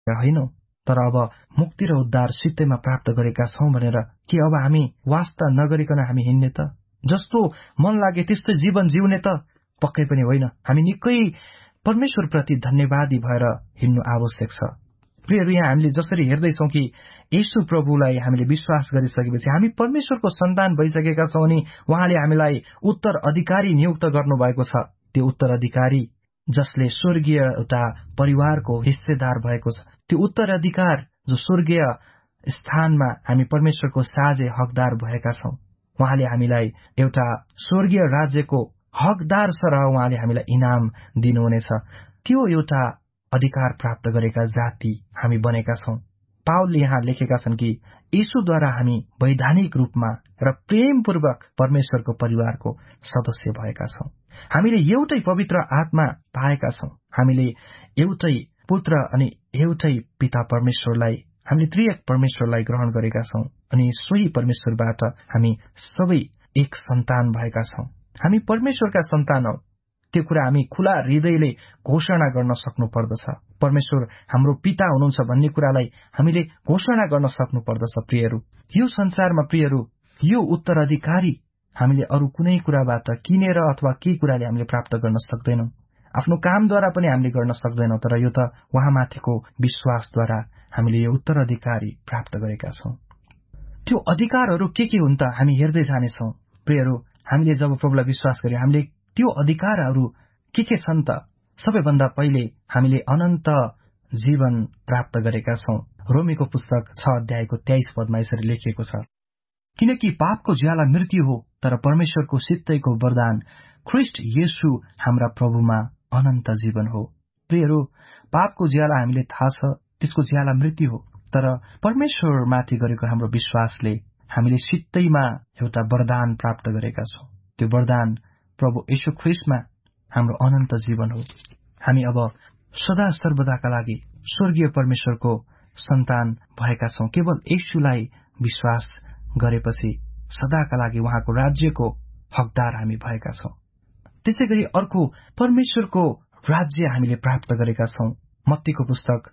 होइनौं, तर अब मुक्ति र उद्धार सित्तैमा प्राप्त गरेका छौं भनेर के अब हामी वास्ता नगरिकन हामी हिँड्ने त? जस्तो मन लागे त्यस्तै जीवन जिउने त? पक्कै पनि होइन। हामी निकै परमेश्वरप्रति धन्यवादी भएर हिँड्नु आवश्यक छ। प्रियहरू, यहाँ हामीले जसरी हेर्दैछौँ कि येशू प्रभुलाई हामीले विश्वास गरिसकेपछि हामी परमेश्वरको सन्तान भइसकेका छौँ अनि उहाँले हामीलाई उत्तराधिकारी नियुक्त गर्नुभएको छ। त्यो उत्तराधिकारी जसले स्वर्गीय एउटा परिवारको हिस्सेदार भएको छ, त्यो उत्तराधिकार जो स्वर्गीय स्थानमा हामी परमेश्वरको साझे हकदार भएका छौँ। उहाँले हामीलाई एउटा स्वर्गीय राज्यको हकदार सरह उहाँले हामीलाई इनाम दिनुहुनेछ। त्यो एउटा अधिकार प्राप्त गरेका जाति हामी बनेका छौँ। पावलले यहाँ लेखेका छन् कि येशूद्वारा हामी वैधानिक रूपमा र प्रेमपूर्वक परमेश्वरको परिवारको सदस्य भएका छौँ। हामीले एउटै पवित्र आत्मा पाएका छौँ। हामीले एउटै पुत्र अनि एउटै पिता परमेश्वरलाई, हामीले त्रिएक परमेश्वरलाई ग्रहण गरेका छौँ अनि सोही परमेश्वरबाट हामी सबै एक सन्तान भएका छौँ। हामी परमेश्वरका सन्तान हौँ। त्यो कुरा हामी खुला हृदयले घोषणा गर्न सक्नु पर्दछ। परमेश्वर हाम्रो पिता हुनुहुन्छ भन्ने कुरालाई हामीले घोषणा गर्न सक्नु पर्दछ। प्रियहरू, यो संसारमा प्रियहरू, यो उत्तराधिकारी हामीले अरू कुनै कुराबाट किनेर अथवा केही कुराले हामीले प्राप्त गर्न सक्दैनौँ। आफ्नो कामद्वारा पनि हामीले गर्न सक्दैनौँ, तर यो त उहाँमाथिको विश्वासद्वारा हामीले यो उत्तराधिकारी प्राप्त गरेका छौँ। त्यो अधिकारहरू के हुन् त हामी हेर्दै जानेछौँ। प्रियहरू, हामीले जब प्रभुलाई विश्वास गर्यौं, हामीले त्यो अधिकारहरू के छन् त? सबैभन्दा पहिले हामीले अनन्त जीवन प्राप्त गरेका छौँ। रोमीको पुस्तक 6:23 यसरी लेखिएको छ, किनकि पापको ज्याला मृत्यु हो, तर परमेश्वरको सित्तैको वरदान ख्रीष्ट येशू हाम्रा प्रभुमा अनन्त जीवन हो। प्रियहरू, पापको ज्याला हामीले थाहा छ, त्यसको ज्याला मृत्यु हो, तर परमेश्वरमाथि गरेको हाम्रो विश्वासले हामीले सित्तैमा एउटा वरदान प्राप्त गरेका छौँ। त्यो वरदान प्रभु येशू ख्रीष्टमा हाम्रो अनन्त जीवन हो। हामी अब सदा सर्वदाका लागि स्वर्गीय परमेश्वरको सन्तान भएका छौँ। केवल येशूलाई विश्वास गरेपछि सदाका लागि उहाँको राज्यको हकदार हामी भएका छौँ। त्यसै गरी अर्को परमेश्वरको राज्य हामीले प्राप्त गरेका छौँ। मत्तीको पुस्तक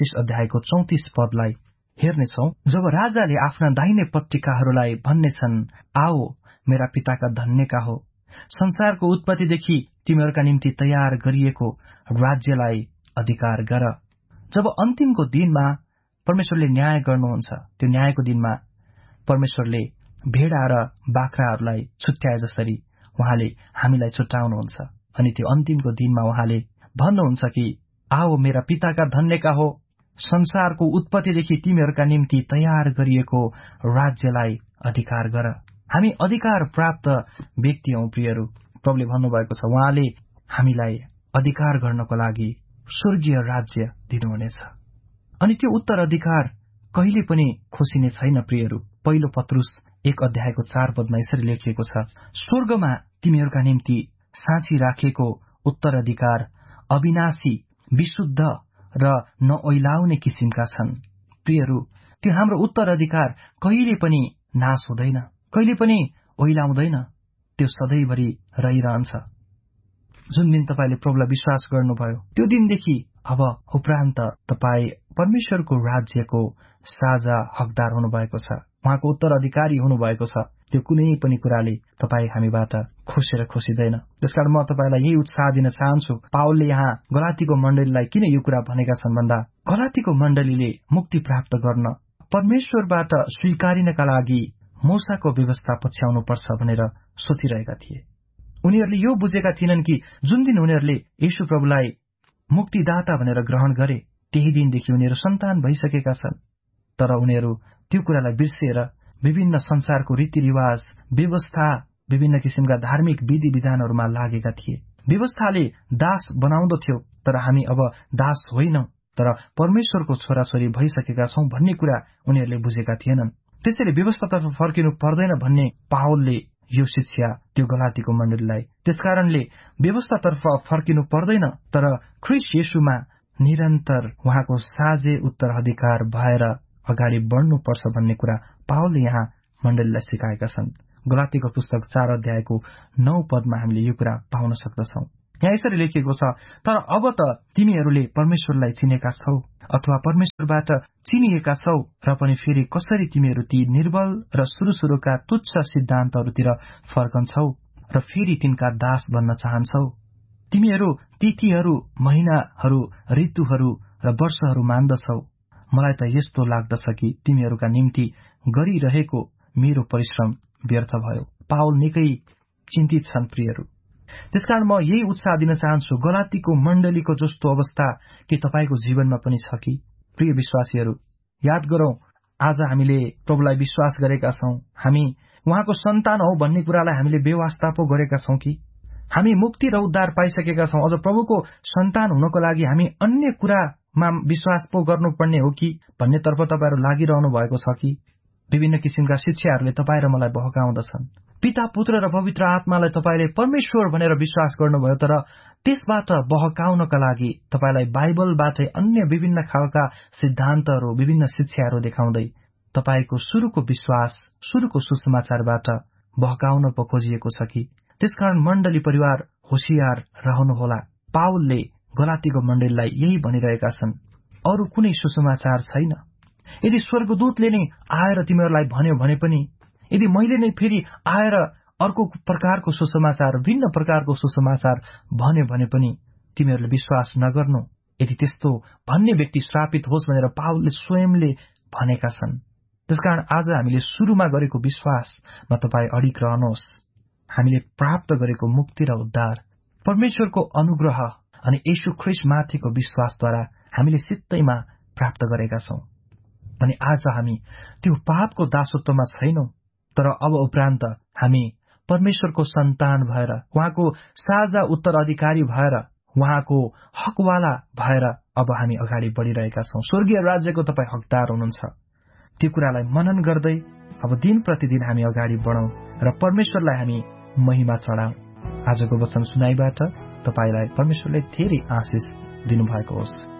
25:34 हेर्नेछौँ, जब राजाले आफ्ना दाहिने पट्टिकाहरूलाई भन्नेछन्, आओ मेरा पिताका धन्यका हो, संसारको उत्पत्तिदेखि तिमीहरूका निम्ति तयार गरिएको राज्यलाई अधिकार गर। जब अन्तिमको दिनमा परमेश्वरले न्याय गर्नुहुन्छ, त्यो न्यायको दिनमा परमेश्वरले भेडा र बाख्राहरूलाई छुट्याए जसरी उहाँले हामीलाई छुट्याउनुहुन्छ अनि त्यो अन्तिमको दिनमा उहाँले भन्नुहुन्छ कि आओ मेरा पिताका धन्यका हो, संसारको उत्पत्तिदेखि तिमीहरूका निम्ति तयार गरिएको राज्यलाई अधिकार गर। हामी अधिकार प्राप्त व्यक्ति हौं। प्रियहरू, प्रभुले भन्नुभएको छ उहाँले हामीलाई अधिकार गर्नको लागि स्वर्गीय राज्य दिनुहुनेछ अनि त्यो उत्तराधिकार कहिले पनि खोसिने छैन। प्रियहरू, पहिलो पत्रुस 1:4 यसरी लेखिएको छ, स्वर्गमा तिमीहरूका निम्ति साँची राखेको उत्तराधिकार अविनाशी, विशुद्ध र नओइलाउने किसिमका छन्। प्रियहरू, त्यो हाम्रो उत्तराधिकार कहिले पनि नाश हुँदैन, कहिले पनि ओइलाउँदैन, त्यो सधैँभरि रहिरहन्छ। जुन दिन तपाईले प्रभुलाई विश्वास गर्नुभयो त्यो दिनदेखि अब उपरान्त तपाई परमेश्वरको राज्यको साझा हकदार हुनुभएको छ, उहाँको उत्तराधिकारी हुनुभएको छ। त्यो कुनै पनि कुराले तपाई हामीबाट खोसेर खोसिदैन। त्यसकारण म तपाईलाई यही उत्साह दिन चाहन्छु। पावलले यहाँ गलातीको मण्डलीलाई किन यो कुरा भनेका छन् भन्दा, गलातीको मण्डलीले मुक्ति प्राप्त गर्न परमेश्वरबाट स्वीकारिनका लागि मूसाको व्यवस्था पछ्याउनु पर्छ भनेर सोचिरहेका थिए। उनीहरूले यो बुझेका थिएनन् कि जुन दिन उनीहरूले येशू प्रभुलाई मुक्तिदाता भनेर ग्रहण गरे त्यही दिनदेखि उनीहरू सन्तान भइसकेका छन्। तर उनीहरू त्यो कुरालाई बिर्सिएर विभिन्न संसारको रीतिरिवाज, व्यवस्था, विभिन्न किसिमका धार्मिक विधि विधानहरूमा लागेका थिए। व्यवस्थाले दास बनाउँदथ्यो, तर हामी अब दास होइनौं, तर परमेश्वरको छोराछोरी भइसकेका छौं भन्ने कुरा उनीहरूले बुझेका थिएनन्। त्यसैले व्यवस्थातर्फ फर्किनु पर्दैन भन्ने पावलले यो शिक्षा त्यो गलातीको मण्डलीलाई, त्यसकारणले व्यवस्थातर्फ फर्किनु पर्दैन, तर ख्रीष्ट येशूमा निरन्तर उहाँको साझे उत्तराधिकार भएर अगाडि बढ्नुपर्छ भन्ने कुरा पावलले यहाँ मण्डलीलाई सिकाएका छन्। गलातीको पुस्तक 4:9 हामीले यो कुरा पाउन सक्दछौं। यहाँ यसरी लेखिएको छ, तर अब त तिमीहरूले परमेश्वरलाई चिनेका छौ अथवा परमेश्वरबाट चिनिएका छौ, र पनि फेरि कसरी तिमीहरू ती निर्बल र सुरुका तुच्छ सिद्धान्तहरूतिर फर्कन्छौ र फेरि तिनका दास बन्न चाहन्छौ। तिमीहरू तिथिहरू, महिनाहरू, ऋतुहरू र वर्षहरू मान्दछौ। मलाई त यस्तो लाग्दछ कि तिमीहरूका निम्ति गरिरहेको मेरो परिश्रम व्यर्थ भयो। पावल निकै चिन्तित छन् प्रियहरू। त्यसकारण म यही उत्साह दिन चाहन्छु, गलातीको मण्डलीको जस्तो अवस्था के तपाईको जीवनमा पनि छ कि? प्रिय विश्वासीहरू, याद गरौं, आज हामीले प्रभुलाई विश्वास गरेका छौं, हामी उहाँको सन्तान हौ भन्ने कुरालाई हामीले बेवास्ता पो गरेका छौं कि? हामी मुक्ति र उद्धार पाइसकेका छौं, अझ प्रभुको सन्तान हुनको लागि हामी अन्य कुरामा विश्वास पो गर्नुपर्ने हो कि भन्नेतर्फ तपाईहरू लागिरहनु भएको छ कि? विभिन्न किसिमका शिक्षाहरूले तपाईँ र मलाई बहकाउँदछन्। पिता, पुत्र र पवित्र आत्मालाई तपाईले परमेश्वर भनेर विश्वास गर्नुभयो, तर त्यसबाट बहकाउनका लागि तपाईलाई बाइबलबाटै अन्य विभिन्न खालका सिद्धान्तहरू, विभिन्न शिक्षाहरू देखाउँदै तपाईको शुरूको विश्वास, शुरूको सुसमाचारबाट बहकाउन पो खोजिएको छ कि? त्यसकारण मण्डली परिवार होशियार रहनुहोला। पावलले गलातीको मण्डलीलाई यही भनिरहेका छन्, अरू कुनै सुसमाचार छैन। यदि स्वर्गदूतले नै आएर तिमीहरूलाई भन्यो भने पनि, यदि मैले नै फेरि आएर अर्को प्रकारको सुसमाचार, भिन्न प्रकारको सुसमाचार भन्यो भने पनि तिमीहरूले विश्वास नगर्नु। यदि त्यस्तो भन्ने व्यक्ति श्रापित होस् भनेर पावलले स्वयंले भनेका छन्। त्यसकारण आज हामीले सुरुमा गरेको विश्वासमा तपाईँ अडिग रहनुहोस्। हामीले प्राप्त गरेको मुक्ति र उद्धार परमेश्वरको अनुग्रह अनि येशू ख्रीष्ट माथिको विश्वासद्वारा हामीले सित्तैमा प्राप्त गरेका छौं। अनि आज हामी त्यो पापको दासत्वमा छैनौं, तर अब उपरान्त हामी परमेश्वरको सन्तान भएर, उहाँको साझा उत्तराधिकारी भएर, उहाँको हकवाला भएर अब हामी अगाडि बढ़िरहेका छौं। स्वर्गीय राज्यको तपाईँ हकदार हुनुहुन्छ। त्यो कुरालाई मनन गर्दै अब दिन प्रतिदिन हामी अगाडि बढौं र परमेश्वरलाई हामी महिमा चढाउँ। आजको वचन सुनाइबाट तपाईलाई परमेश्वरले धेरै आशिष दिनुभएको होस्।